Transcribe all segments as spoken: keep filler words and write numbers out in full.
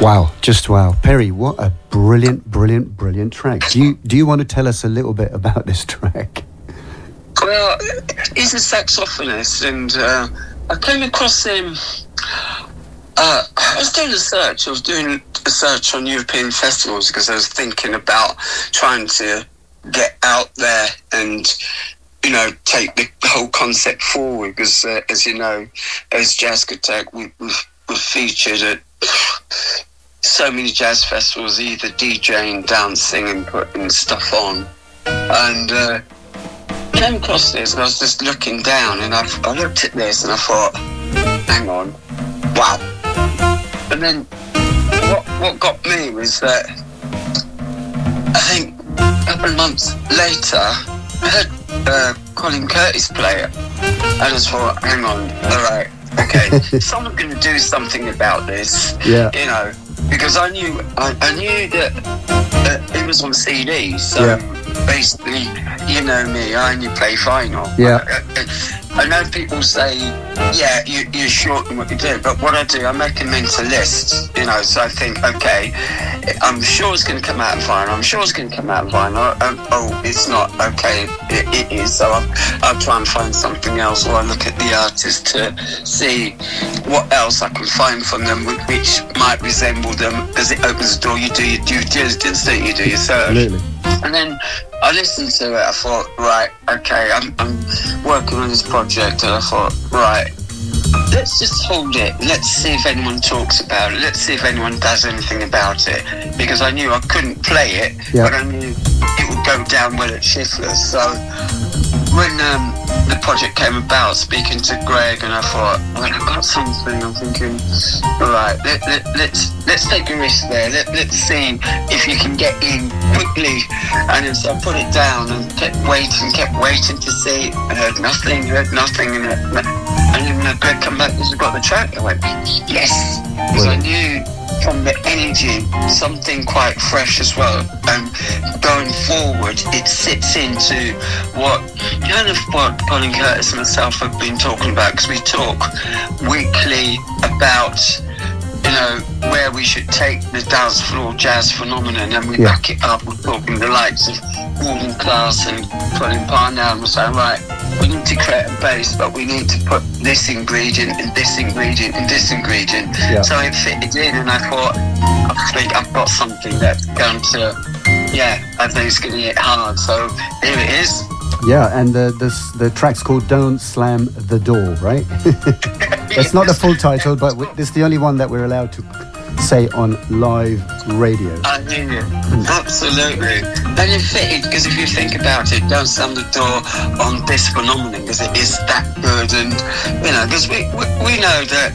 Wow, just wow. Perry, what a brilliant, brilliant, brilliant track. Do you, do you want to tell us a little bit about this track? Well, he's a saxophonist, and uh, I came across him. Uh, I was doing a search. I was doing a search on European festivals because I was thinking about trying to get out there and, you know, take the whole concept forward. Because, uh, as you know, as Jazzkotech, we, we've, we've featured at so many jazz festivals, either DJing, dancing, and putting stuff on. And uh, I came across this, and I was just looking down, and I, I looked at this, and I thought, hang on, wow. And then what what got me was that I think a couple of months later, I heard uh, Colin Curtis play it. I just thought, hang on, all right, okay, someone's going to do something about this, yeah. you know, because I knew I, I knew that uh, it was on C D, so yeah. basically, you know me, I only play vinyl. Yeah. I, I, I know people say, yeah, you, you're short in what you do, but what I do, I make a mental list, you know, so I think, okay, I'm sure it's going to come out in vinyl, I'm sure it's going to come out in vinyl, um, oh, it's not, okay, it, it is, so I'll, I'll try and find something else, or I look at the artist to see what else I can find from them which might resemble them, because it opens the door, you do your due diligence, don't you, do your search. Absolutely. And then I listened to it, I thought, right, okay, I'm, I'm working on this project, and I thought, right, let's just hold it, let's see if anyone talks about it, let's see if anyone does anything about it, because I knew I couldn't play it, yeah. but I knew it would go down well at Schiffler's. So when um, the project came about, speaking to Greg, and I thought, well, I've got something, I'm thinking, all right, let, let, let's let's take a risk there, let, let's see if you can get in quickly. And then so I put it down and kept waiting, kept waiting to see, I heard nothing, heard nothing, and, and then Greg come back, because we got the track. I went, yes, because I knew from the energy, something quite fresh as well, and going forward, it sits into what kind of what Colin Curtis and myself have been talking about, because we talk weekly about, you know, where we should take the dance floor jazz phenomenon, and we yeah. back it up. We're talking the likes of Gordon Class and Colin Parnell, and we're saying, right, we need to create a base, but we need to put this ingredient and this ingredient and this ingredient. Yeah. So it fitted in, and I thought, I think I've got something that's going to, yeah, I think it's going to hit hard. So here it is. Yeah, and uh, this, the track's called Don't Slam the Door, right? It's not the full title, but we, this is the only one that we're allowed to say on live radio. I hear you. Absolutely. And it fitted, because if you think about it, Don't Slam the Door on this phenomenon, because it is that good, and, you know, because we, we, we know that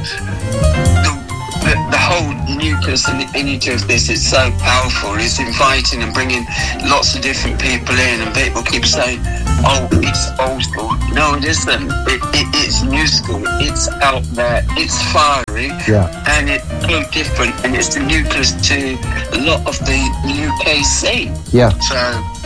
the The, the whole nucleus and the energy of this is so powerful. It's inviting and bringing lots of different people in, and people keep saying, oh, it's old school. No, it isn't. It, it, it's new school. It's out there. It's fiery. Yeah. And it's so different. And it's the nucleus to a lot of the U K scene. Yeah. So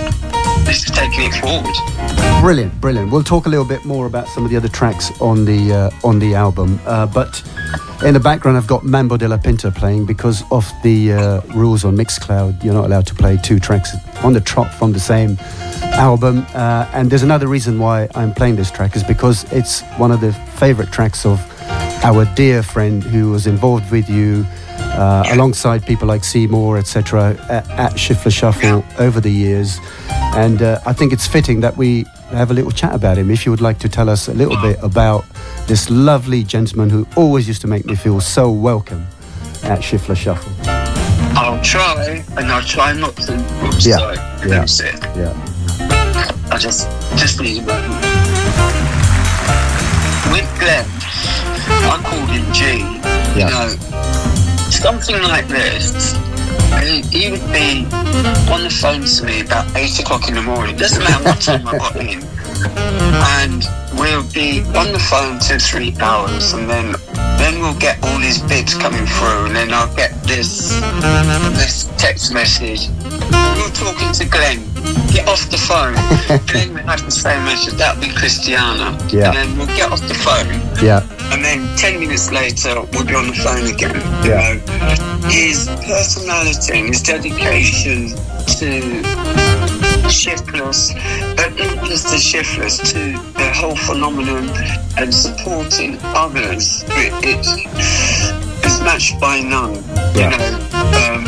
this is taking it forward. Brilliant, brilliant. We'll talk a little bit more about some of the other tracks on the uh, on the album, uh, but in the background I've got Mambo de la Pinta playing, because of the uh, rules on Mixcloud. You're not allowed to play two tracks on the trot from the same album, uh, and there's another reason why I'm playing this track, is because it's one of the favorite tracks of our dear friend who was involved with you uh, alongside people like Seymour, etc., at, at Schiffler Shuffle over the years. And uh, I think it's fitting that we have a little chat about him. If you would like to tell us a little bit about this lovely gentleman who always used to make me feel so welcome at Schiffler Shuffle. I'll try, and I'll try not to. Oops, yeah. sorry. Yeah. It. Yeah. I just, just need a moment. With Glenn, I called him G. Yeah. You know, something like this. He, he would be on the phone to me about eight o'clock in the morning. Doesn't matter what time I got in. And we'll be on the phone two, three hours, and then then we'll get all these bits coming through, and then I'll get this this text message. We're talking to Glenn. Get off the phone. Glenn would have the same message. That'll be Christiana. Yeah. And then we'll get off the phone. Yeah. and then ten minutes later we'll be on the phone again. You Yeah. know, his personality and his dedication to Shiftless, but not just to Shiftless, to the whole phenomenon and supporting others, it, it, it's matched by none. Yeah. You know, um,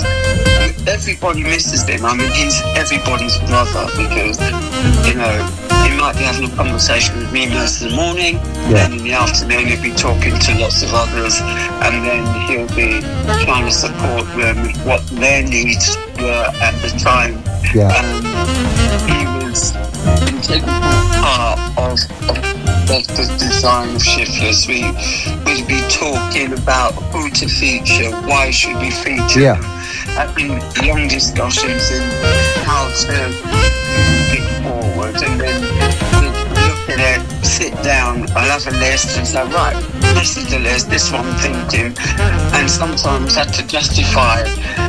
everybody misses him. I mean, he's everybody's brother because, you know, he might be having a conversation with me most of the morning, Yeah. and in the afternoon he'll be talking to lots of others, and then he'll be trying to support them with what their needs were at the time. Yeah. Um, he was an integral part of, of, of the design of Shiftless. We, we'd be talking about who to feature, why should we feature, Yeah. having long discussions in how to move it forward, and then look at it, sit down, I'll have a list and say, right, this is the list, this one I'm thinking, and sometimes had to justify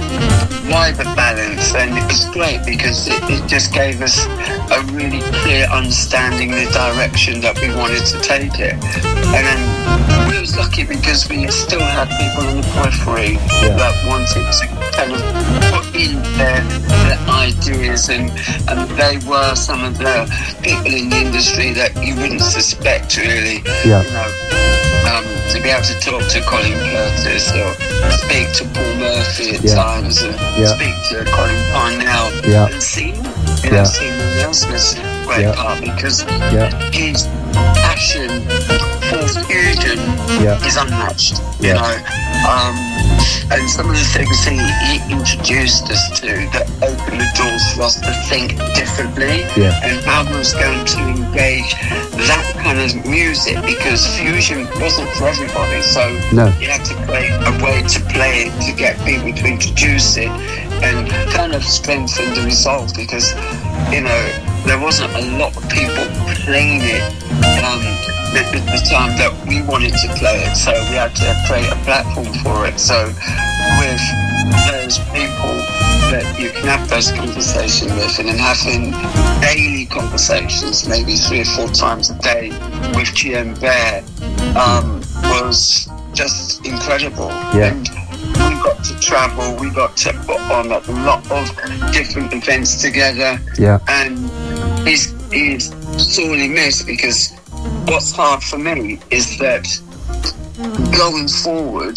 why the balance, and it was great because it, it just gave us a really clear understanding of the direction that we wanted to take it. And then we was lucky because we still had people in the periphery Yeah. that wanted to kind of put in their, their ideas, and, and they were some of the people in the industry that you wouldn't suspect really. Yeah. You know, um, to be able to talk to Colin Curtis or speak to Paul Murphy at Yeah. times, and Yeah. speak to Colin Parnell, Yeah. and see, you Yeah. know, Simon Nelson's a great Yeah. part because Yeah. his passion for fusion Yeah. is unmatched, you Yeah. know. Um, and some of the things he, he introduced us to that opened the doors for us to think differently, Yeah. and how we was going to engage that kind of music, because fusion wasn't for everybody, so No. you had to create a way to play it to get people to introduce it and kind of strengthen the result, because, you know, there wasn't a lot of people playing it um, at the, the time that we wanted to play it, so we had to create a platform for it. So with those people that you can have those conversations with, and then having daily conversations, maybe three or four times a day with G M Bear, um, was just incredible. Yeah. And we got to travel, we got to put on a lot of different events together, Yeah. and he's, he's sorely missed, because what's hard for me is that going forward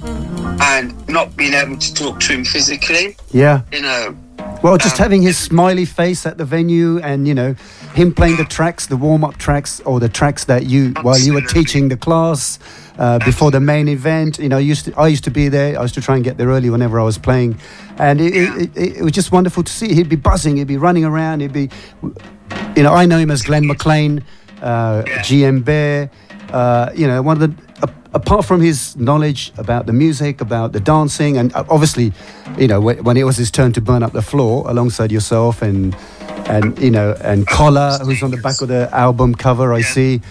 and not being able to talk to him physically, Yeah. you know. Well, just um, having his smiley face at the venue, and you know, him playing the tracks, the warm-up tracks, or the tracks that you while you were Absolutely. teaching the class uh, before the main event. You know, I used to I used to be there. I used to try and get there early whenever I was playing, and it, Yeah. it, it, it was just wonderful to see. He'd be buzzing. He'd be running around. He'd be, you know, I know him as Glenn McLean, uh, Yeah. G M Bear. Uh, you know, one of the. Uh, apart from his knowledge about the music, about the dancing, and uh, obviously, you know, when, when it was his turn to burn up the floor alongside yourself and and you know and Collar, who's on the back of the album cover, I Yeah. see.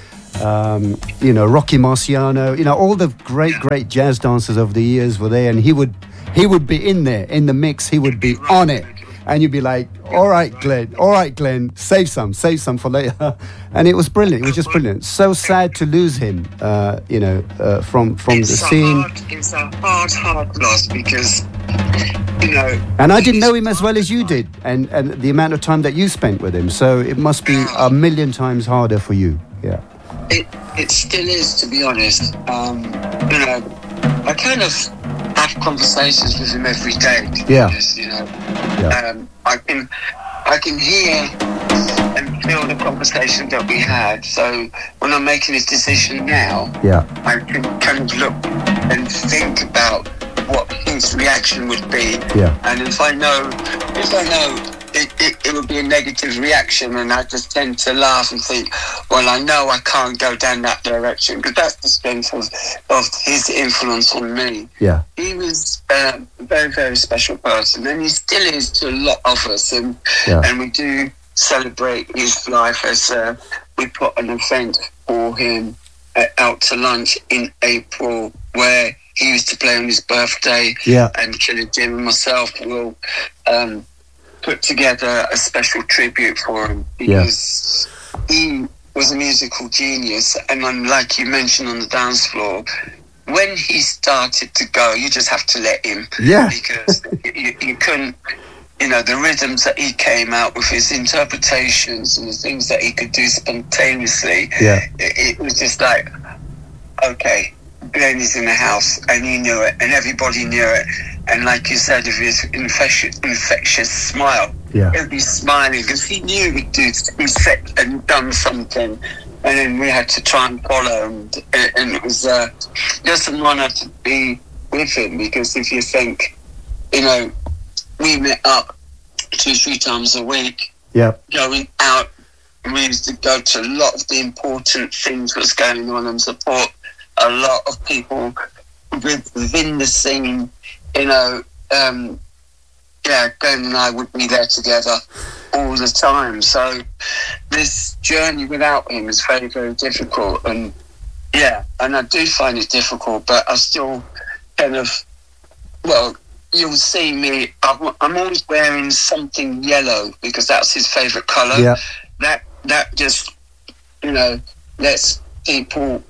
Um, you know, Rocky Marciano. You know, all the great, great jazz dancers of the years were there, and he would he would be in there in the mix. He would be on it. And you'd be like, all right, Glenn, all right, Glenn, save some, save some for later. And it was brilliant. It was just brilliant. So sad to lose him, uh, you know, uh, from from it's the a scene. hard, it's a hard, hard loss, because, you know. And I didn't know him as well as you did, and, and the amount of time that you spent with him. So it must be a million times harder for you. Yeah. It it still is, to be honest. Um, you know, I kind of have conversations with him every day. To be Yeah. honest, you know, Yeah. um, I can I can hear and feel the conversation that we had. So when I'm making this decision now, Yeah. I can kind of look and think about what his reaction would be. Yeah. And if I know, if I know it, it, it would be a negative reaction, and I just tend to laugh and think, well, I know I can't go down that direction, because that's the strength of, of his influence on me. Yeah. He was uh, a very, very special person, and he still is to a lot of us, and Yeah. and we do celebrate his life as uh, we put an event for him at Out to Lunch in April, where he used to play on his birthday, Yeah. and Killer Jim and myself will um, put together a special tribute for him, because he was a musical genius, and then, like you mentioned on the dance floor, when he started to go, you just have to let him. Yeah. Because you, you couldn't, you know, the rhythms that he came out with, his interpretations and the things that he could do spontaneously, yeah. it, it was just like, okay, Glenn is in the house, and he knew it, and everybody knew it. And like you said, with his infectious, infectious smile, yeah. he'd be smiling because he knew he'd do, he said and done something. And then we had to try and follow, and, and it was uh, just an honour to be with him, because if you think, you know, we met up two, three times a week, yeah, going out, and we used to go to a lot of the important things that's going on and support a lot of people within the scene, you know. Um, yeah, Glenn and I would be there together all the time. So this journey without him is very, very difficult. And yeah, and I do find it difficult, but I still kind of, well, you'll see me, I'm, I'm always wearing something yellow because that's his favourite colour. Yeah. That, that just, you know, lets people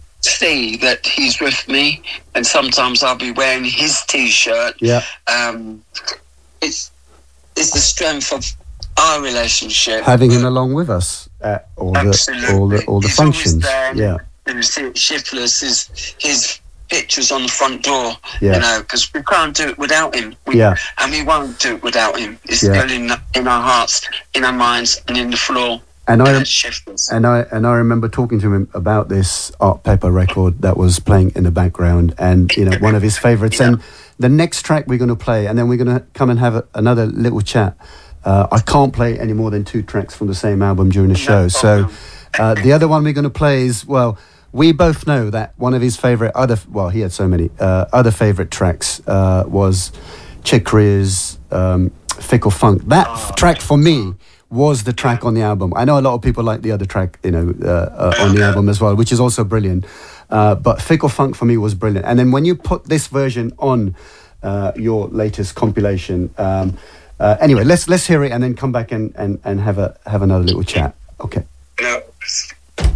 see that he's with me, and sometimes I'll be wearing his T-shirt. Yeah. Um, it's it's the strength of our relationship. Having him along with us at all Absolutely. the all the all the he's functions. There, yeah. And you see Shiftless, his his pictures on the front door. Yeah. You know, because we can't do it without him. We, Yeah. And we won't do it without him. It's Yeah. still in in our hearts, in our minds, and in the floor. And I That's Shiftless. and I and I remember talking to him about this Art Pepper record that was playing in the background, and you know, one of his favourites. Yeah. And the next track we're going to play, and then we're going to come and have a, another little chat. Uh, I can't play any more than two tracks from the same album during the show. No so uh, the other one we're going to play is, well, we both know that one of his favourite other, well, he had so many uh, other favourite tracks uh, was Chick Corea's um, Fickle Funk. That Oh, f- track for me was the track on the album. I know a lot of people like the other track, you know, uh, uh, on the album as well, which is also brilliant. Uh, but Fickle Funk for me was brilliant. And then when you put this version on uh, your latest compilation, um, uh, anyway, let's let's hear it and then come back and, and, and have a have another little chat. Okay.